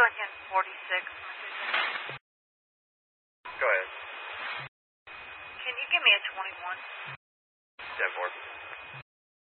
Lincoln 46. Go ahead. Can you give me a 21? 10-4.